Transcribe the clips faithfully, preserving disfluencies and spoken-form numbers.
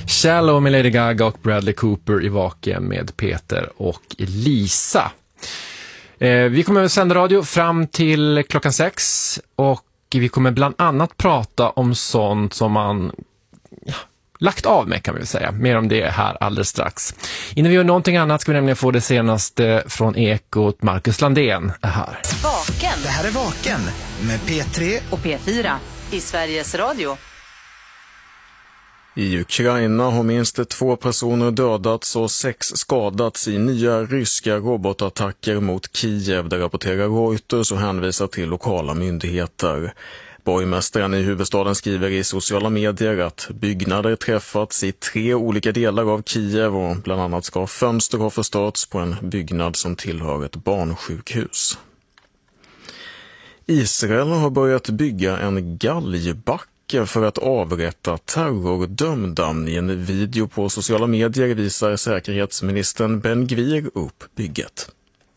Shallow med Lady Gaga och Bradley Cooper i Vaken med Peter och Lisa. Eh, vi kommer att sända radio fram till klockan sex och vi kommer bland annat prata om sånt som man ja, lagt av med, kan vi säga. Mer om det här alldeles strax. Innan vi gör någonting annat ska vi nämligen få det senaste från Ekot. Marcus Landén är här. Vaken. Det här är Vaken med P tre och P fyra i Sveriges Radio. I Ukraina har minst två personer dödats och sex skadats i nya ryska robotattacker mot Kiev, där rapporterar Reuters och hänvisar till lokala myndigheter. Borgmästaren i huvudstaden skriver i sociala medier att byggnader träffats i tre olika delar av Kiev och bland annat ska fönster ha förstörts på en byggnad som tillhör ett barnsjukhus. Israel har börjat bygga en galgbacke för att avrätta terrordömda. I en video på sociala medier visar säkerhetsministern Ben Gvir upp bygget.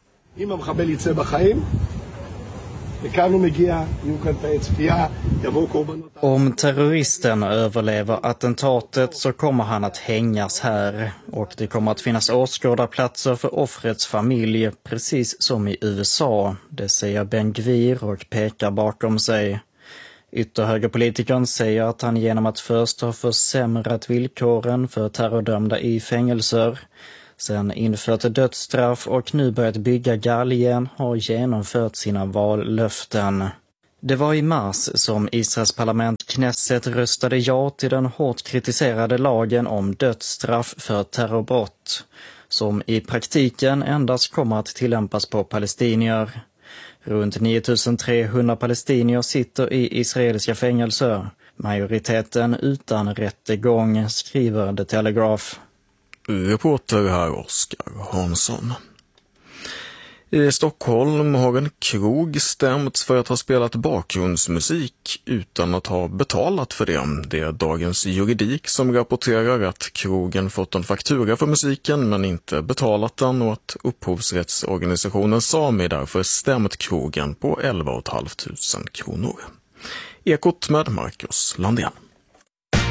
Om terroristen överlever attentatet så kommer han att hängas här, och det kommer att finnas åskådarplatser för offrets familj, precis som i U S A. Det säger Ben Gvir och pekar bakom sig. Ytterhögerpolitikern säger att han genom att först ha försämrat villkoren för terrordömda i fängelser, sen infört dödsstraff och nu börjat bygga galgen har genomfört sina vallöften. Det var i mars som Israels parlament Knesset röstade ja till den hårt kritiserade lagen om dödsstraff för terrorbrott, som i praktiken endast kommer att tillämpas på palestinier. Runt nio tusen trehundra palestinier sitter i israeliska fängelser, majoriteten utan rättegång, skriver The Telegraph. Reporter här Oskar Hansson. I Stockholm har en krog stämts för att ha spelat bakgrundsmusik utan att ha betalat för det. Det är Dagens Juridik som rapporterar att krogen fått en faktura för musiken men inte betalat den, och att upphovsrättsorganisationen Sami därför stämt krogen på elva tusen fem hundra kronor. Ekot med Marcus Landén.